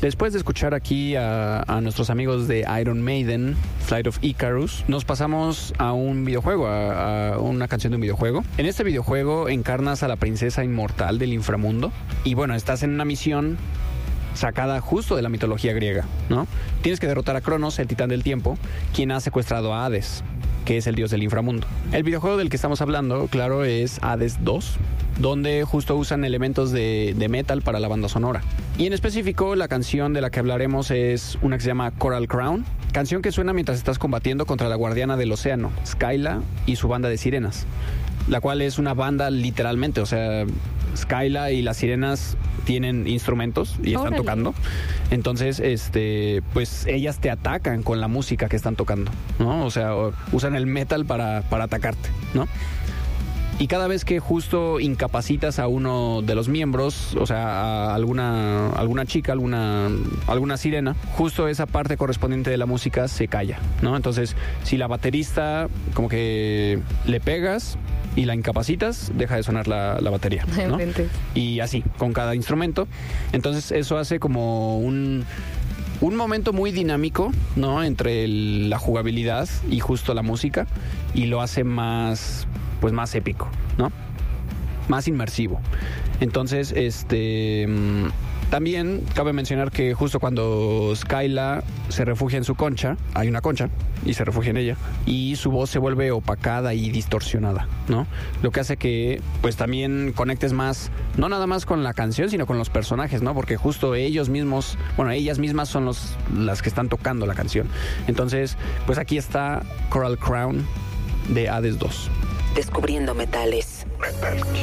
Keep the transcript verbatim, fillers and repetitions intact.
Después de escuchar aquí a, a nuestros amigos de Iron Maiden, Flight of Icarus, nos pasamos a un videojuego, a, a una canción de un videojuego. En este videojuego encarnas a la princesa inmortal del inframundo y bueno, estás en una misión sacada justo de la mitología griega, ¿no? Tienes que derrotar a Cronos, el titán del tiempo, quien ha secuestrado a Hades, que es el dios del inframundo. El videojuego del que estamos hablando, claro, es Hades dos, donde justo usan elementos de, de metal para la banda sonora. Y en específico, la canción de la que hablaremos es una que se llama Coral Crown, canción que suena mientras estás combatiendo contra la guardiana del océano, Skyla, y su banda de sirenas, la cual es una banda literalmente, o sea, Skyla y las sirenas tienen instrumentos y están Órale. tocando. Entonces, este, pues ellas te atacan con la música que están tocando, ¿no? O sea, usan el metal para, para atacarte, ¿no? Y cada vez que justo incapacitas a uno de los miembros, o sea, a alguna, alguna chica, alguna, alguna sirena, justo esa parte correspondiente de la música se calla, ¿no? Entonces, si la baterista como que le pegas y la incapacitas, deja de sonar la, la batería, ¿no? Y así, con cada instrumento. Entonces, eso hace como un... un momento muy dinámico, ¿no? Entre el, la jugabilidad y justo la música, y lo hace más, pues más épico, ¿no? Más inmersivo. Entonces, este... también cabe mencionar que justo cuando Skyla se refugia en su concha, hay una concha, y se refugia en ella, y su voz se vuelve opacada y distorsionada, ¿no? Lo que hace que, pues también conectes más, no nada más con la canción, sino con los personajes, ¿no? Porque justo ellos mismos, bueno, ellas mismas son los, las que están tocando la canción. Entonces, pues aquí está Coral Crown de Hades dos. Descubriendo metales. Metal Geek.